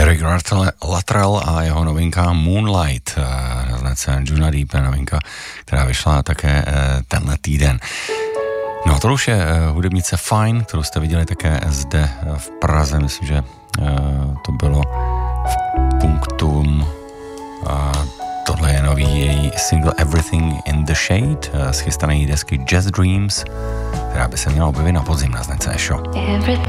Eric Luttrell a jeho novinka Moonlight na značce Juno Deep, novinka, která vyšla také tenhle týden. No to už je hudebnice Fine, kterou jste viděli také zde v Praze, myslím, že to bylo v Punktum. Tohle je nový její single Everything in the Shade z chystané desky Jazz Dreams, která by se měla objevit na podzim na značce Esho.